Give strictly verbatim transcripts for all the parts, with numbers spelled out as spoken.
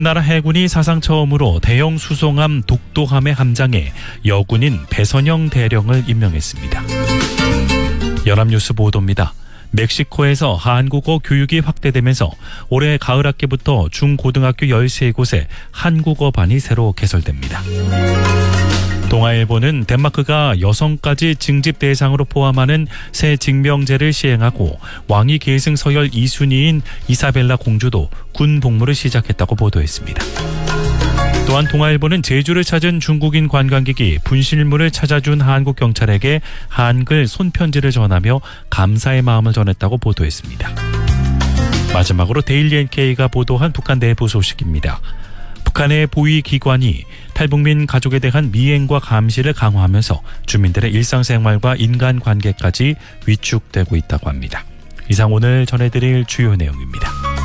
나라 해군이 사상 처음으로 대형 수송함 독도함의 함장에 여군인 배선영 대령을 임명했습니다. 연합뉴스 보도입니다. 멕시코에서 한국어 교육이 확대되면서 올해 가을 학기부터 중고등학교 열세 곳에 한국어반이 새로 개설됩니다. 동아일보는 덴마크가 여성까지 징집 대상으로 포함하는 새 징명제를 시행하고 왕위 계승 서열 이 순위인 이사벨라 공주도 군 복무를 시작했다고 보도했습니다. 또한 동아일보는 제주를 찾은 중국인 관광객이 분실물을 찾아준 한국 경찰에게 한글 손편지를 전하며 감사의 마음을 전했다고 보도했습니다. 마지막으로 데일리 엔케이가 보도한 북한 내부 소식입니다. 북한의 보위기관이 탈북민 가족에 대한 미행과 감시를 강화하면서 주민들의 일상생활과 인간관계까지 위축되고 있다고 합니다. 이상 오늘 전해드릴 주요 내용입니다.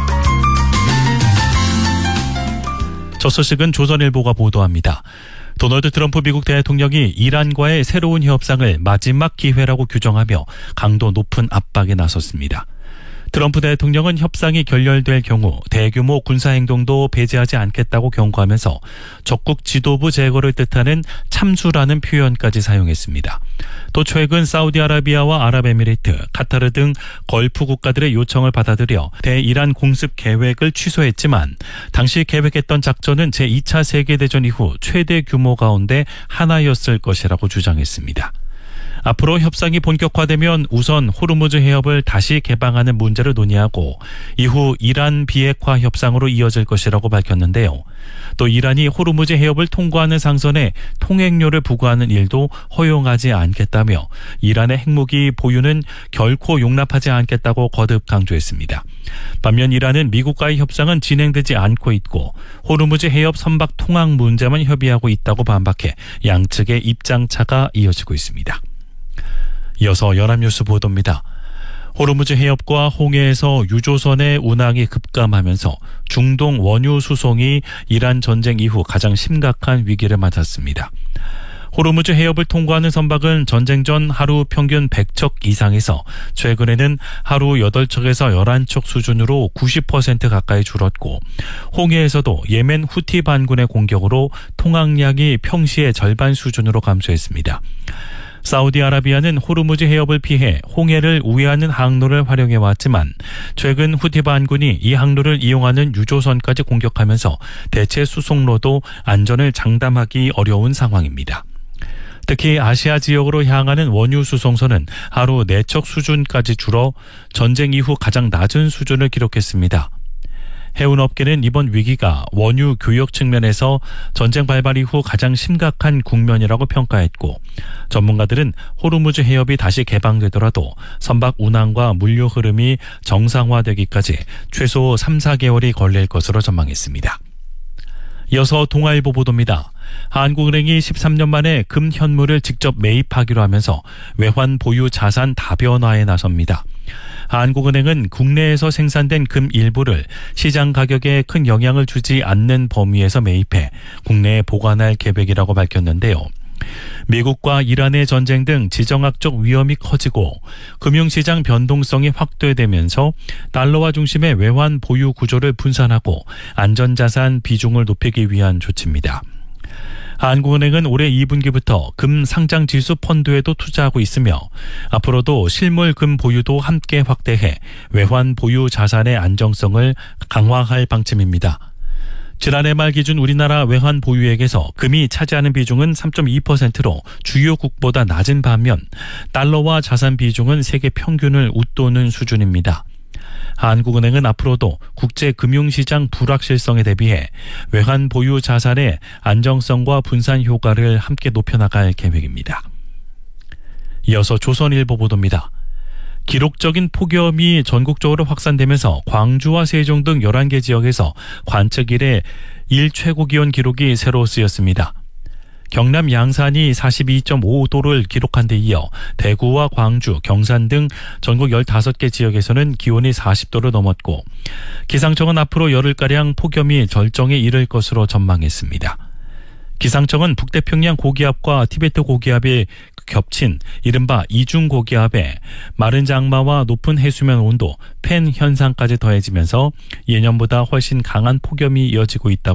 첫 소식은 조선일보가 보도합니다. 도널드 트럼프 미국 대통령이 이란과의 새로운 협상을 마지막 기회라고 규정하며 강도 높은 압박에 나섰습니다. 트럼프 대통령은 협상이 결렬될 경우 대규모 군사행동도 배제하지 않겠다고 경고하면서 적국 지도부 제거를 뜻하는 참수라는 표현까지 사용했습니다. 또 최근 사우디아라비아와 아랍에미리트, 카타르 등 걸프 국가들의 요청을 받아들여 대이란 공습 계획을 취소했지만 당시 계획했던 작전은 제이 차 세계대전 이후 최대 규모 가운데 하나였을 것이라고 주장했습니다. 앞으로 협상이 본격화되면 우선 호르무즈 해협을 다시 개방하는 문제를 논의하고 이후 이란 비핵화 협상으로 이어질 것이라고 밝혔는데요. 또 이란이 호르무즈 해협을 통과하는 상선에 통행료를 부과하는 일도 허용하지 않겠다며 이란의 핵무기 보유는 결코 용납하지 않겠다고 거듭 강조했습니다. 반면 이란은 미국과의 협상은 진행되지 않고 있고 호르무즈 해협 선박 통항 문제만 협의하고 있다고 반박해 양측의 입장차가 이어지고 있습니다. 이어서 연합뉴스 보도입니다. 호르무즈 해협과 홍해에서 유조선의 운항이 급감하면서 중동 원유 수송이 이란 전쟁 이후 가장 심각한 위기를 맞았습니다. 호르무즈 해협을 통과하는 선박은 전쟁 전 하루 평균 백 척 이상에서 최근에는 하루 여덟 척에서 열한 척 수준으로 구십 퍼센트 가까이 줄었고 홍해에서도 예멘 후티 반군의 공격으로 통항량이 평시의 절반 수준으로 감소했습니다. 사우디아라비아는 호르무즈 해협을 피해 홍해를 우회하는 항로를 활용해왔지만 최근 후티 반군이 이 항로를 이용하는 유조선까지 공격하면서 대체 수송로도 안전을 장담하기 어려운 상황입니다. 특히 아시아 지역으로 향하는 원유 수송선은 하루 네 척 수준까지 줄어 전쟁 이후 가장 낮은 수준을 기록했습니다. 해운업계는 이번 위기가 원유 교역 측면에서 전쟁 발발 이후 가장 심각한 국면이라고 평가했고 전문가들은 호르무즈 해협이 다시 개방되더라도 선박 운항과 물류 흐름이 정상화되기까지 최소 삼, 사 개월이 걸릴 것으로 전망했습니다. 이어서 동아일보 보도입니다. 한국은행이 십삼 년 만에 금 현물을 직접 매입하기로 하면서 외환 보유 자산 다변화에 나섭니다. 한국은행은 국내에서 생산된 금 일부를 시장 가격에 큰 영향을 주지 않는 범위에서 매입해 국내에 보관할 계획이라고 밝혔는데요. 미국과 이란의 전쟁 등 지정학적 위험이 커지고 금융시장 변동성이 확대되면서 달러화 중심의 외환 보유 구조를 분산하고 안전자산 비중을 높이기 위한 조치입니다. 한국은행은 올해 이 분기부터 금 상장지수 펀드에도 투자하고 있으며 앞으로도 실물 금 보유도 함께 확대해 외환 보유 자산의 안정성을 강화할 방침입니다. 지난해 말 기준 우리나라 외환 보유액에서 금이 차지하는 비중은 삼 점 이 퍼센트로 주요국보다 낮은 반면 달러화 자산 비중은 세계 평균을 웃도는 수준입니다. 한국은행은 앞으로도 국제금융시장 불확실성에 대비해 외환 보유 자산의 안정성과 분산 효과를 함께 높여나갈 계획입니다. 이어서 조선일보 보도입니다. 기록적인 폭염이 전국적으로 확산되면서 광주와 세종 등 열한 개 지역에서 관측 이래 일 최고 기온 기록이 새로 쓰였습니다. 경남 양산이 사십이 점 오 도를 기록한 데 이어 대구와 광주, 경산 등 전국 열다섯 개 지역에서는 기온이 사십 도를 넘었고 기상청은 앞으로 열흘가량 폭염이 절정에 이를 것으로 전망했습니다. 기상청은 북태평양 고기압과 티베트 고기압이 겹친 이른바 이중 고기압에 마른 장마와 높은 해수면 온도, 팬 현상까지 더해지면서 예년보다 훨씬 강한 폭염이 이어지고 있다고